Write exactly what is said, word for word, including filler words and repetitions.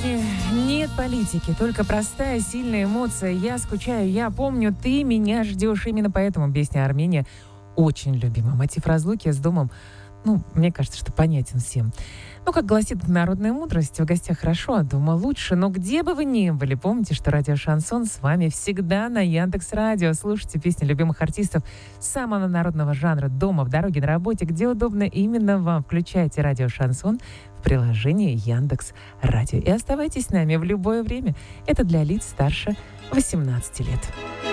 песни нет политики, только простая, сильная эмоция. Я скучаю, я помню, ты меня ждешь. Именно поэтому песня «Армения» очень любима. Мотив разлуки с домом, ну, мне кажется, что понятен всем. Ну, как гласит народная мудрость, в гостях хорошо, а дома лучше. Но где бы вы ни были, помните, что радио «Шансон» с вами всегда на Яндекс.Радио. Слушайте песни любимых артистов самого народного жанра дома, в дороге, на работе, где удобно именно вам. Включайте радио «Шансон» в приложении Яндекс.Радио. И оставайтесь с нами в любое время. Это для лиц старше восемнадцати лет.